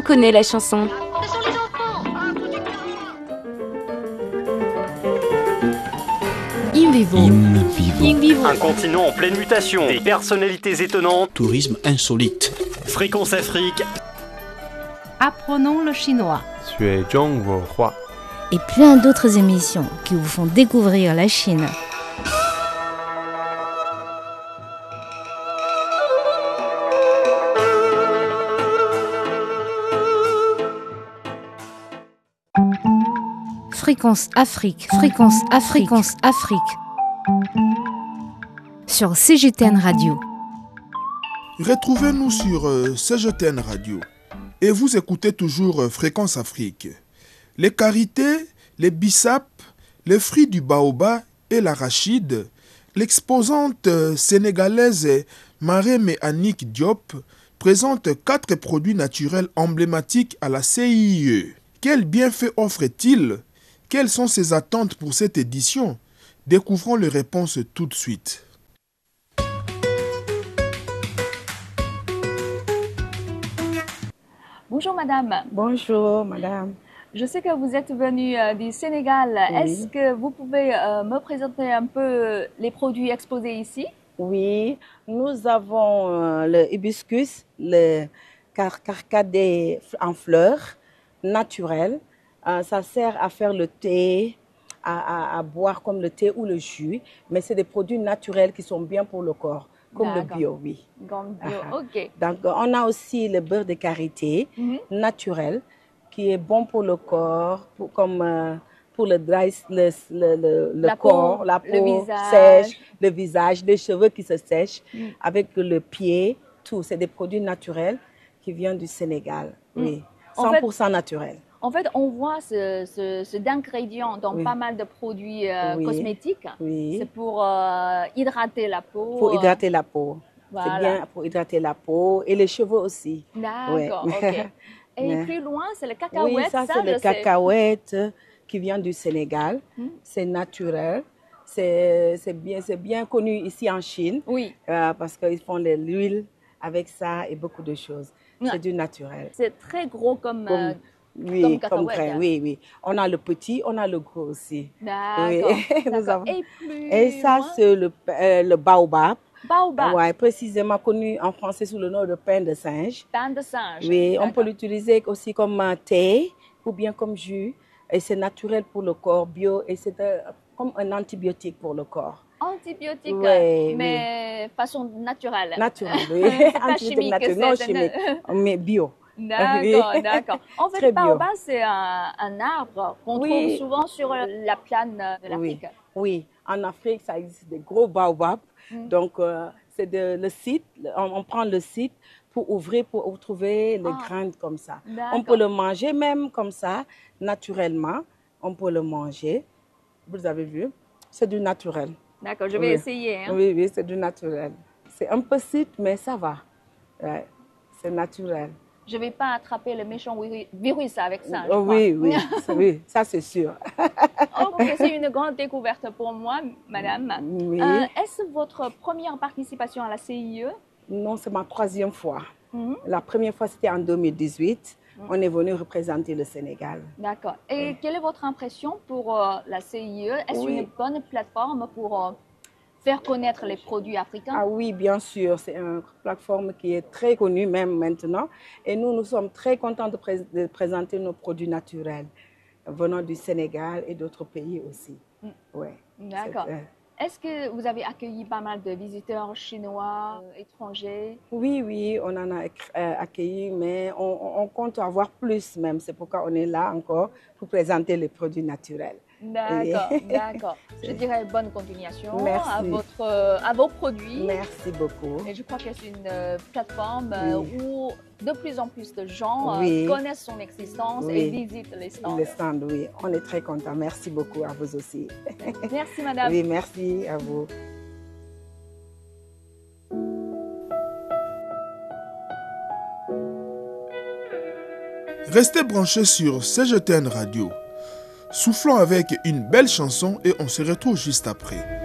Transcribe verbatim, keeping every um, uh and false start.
On connaît la chanson. Ce sont les enfants. In vivo. In vivo. In vivo. Un continent en pleine mutation, des personnalités étonnantes, Tourisme insolite. Fréquence Afrique. Apprenons le chinois. 学中文化 Et plein d'autres émissions qui vous font découvrir la Chine. Fréquence Afrique, Fréquence Afrique, Fréquence Afrique. Sur C G T N Radio. Retrouvez-nous sur euh, C G T N Radio. Et vous écoutez toujours euh, Fréquence Afrique. Les karités, les bissap, les fruits du baobab et l'arachide, l'exposante euh, sénégalaise Marème Annick Diop présente quatre produits naturels emblématiques à la C I E. Quels bienfaits offre-t-il ? Quelles sont ses attentes pour cette édition ? Découvrons les réponses tout de suite. Bonjour madame. Bonjour madame. Je sais que vous êtes venue euh, du Sénégal. Oui. Est-ce que vous pouvez euh, me présenter un peu les produits exposés ici? Oui, nous avons euh, le hibiscus, le car carcadé en fleurs naturel. Euh, ça sert à faire le thé, à, à, à boire comme le thé ou le jus, mais c'est des produits naturels qui sont bien pour le corps, comme le D'accord. bio, oui. Comme bio, Ah, ok. Donc, on a aussi le beurre de karité Mhm. naturel qui est bon pour le corps, pour, comme euh, pour le dry, le, le, le, le La corps, peau, la le peau visage. sèche, le visage, les cheveux qui se sèchent, Mm. avec le pied, tout. C'est des produits naturels qui viennent du Sénégal, Mm. oui. En cent fait- pour cent naturel. En fait, on voit ce, ce, ce d'ingrédients dans Oui. pas mal de produits euh, Oui. cosmétiques. Oui. C'est pour euh, hydrater la peau. Pour hydrater la peau. Voilà. C'est bien pour hydrater la peau et les cheveux aussi. D'accord, Ouais. ok. Et Ouais. plus loin, c'est le cacahuète. Oui, ça, c'est je le sais. cacahuète qui vient du Sénégal. Hmm. C'est naturel. C'est c'est bien, c'est bien connu ici en Chine Oui, euh, parce qu'ils font de l'huile avec ça et beaucoup de choses. Ouais. C'est du naturel. c'est très gros comme. Comme, euh, oui, comme comme cacahuète, grain, hein. oui, oui. On a le petit, on a le gros aussi. D'accord. Oui. Nous d'accord. avons- Et plus Et ça, loin, c'est le, euh, le baobab. baobab, Ouais, précisément connu en français sous le nom de pain de singe. pain de singe. Oui, on peut D'accord. l'utiliser aussi comme un thé ou bien comme jus. Et c'est naturel pour le corps, bio, et c'est euh, comme un antibiotique pour le corps. Antibiotique, Oui, mais façon naturelle. Naturel, oui. C'est pas Antibiotique chimique, naturel, non c'est- chimique, mais bio. D'accord, Oui. d'accord. En fait, Très le bio. baobab, c'est un, un arbre qu'on Oui. trouve souvent sur la plane de l'Afrique. Oui, en Afrique, ça existe des gros baobabs. Mm. Donc, euh, c'est de- le site, on, on prend le site pour ouvrir, pour trouver les Ah. graines comme ça. D'accord. On peut le manger même comme ça, naturellement. On peut le manger. Vous avez vu? C'est du naturel. D'accord, je vais Oui. essayer. hein. Oui, oui, c'est du naturel. C'est un peu site, mais ça va. Ouais, c'est naturel. Je ne vais pas attraper le méchant viri- virus avec ça. je Oh, crois. oui, oui, ça- oui, ça c'est sûr. Ok, c'est une grande découverte pour moi, madame. Oui. Euh, Est-ce votre première participation à la C I E? Non, c'est ma troisième fois. Mhm. La première fois, c'était en deux mille dix-huit. Mhm. On est venu représenter le Sénégal. D'accord. Et quelle est votre impression pour euh, la C I E? Est-ce Oui. une bonne plateforme pour euh, faire connaître les produits africains? Ah oui, bien sûr, c'est une plateforme qui est très connue même maintenant. Et nous, nous sommes très contents de, pré- de présenter nos produits naturels venant du Sénégal et d'autres pays aussi. Mm. Ouais. D'accord. C'est, euh, Est-ce que vous avez accueilli pas mal de visiteurs chinois, euh, étrangers? Oui, oui, on en a euh, accueilli, mais on, on- on compte avoir plus même. C'est pourquoi on est là encore pour présenter les produits naturels. D'accord, Oui. d'accord. Je dirais bonne continuation Merci. à, votre, euh, à vos produits. Merci beaucoup. Et je crois que c'est une euh, plateforme euh, Oui. où de plus en plus de gens euh, Oui. connaissent son existence Oui. et visitent les stands. Les stands, oui, on est très contents. Merci beaucoup à vous aussi. Merci madame. Oui, merci à vous. Restez branchés sur C G T N Radio. Soufflons avec une belle chanson et on se retrouve juste après.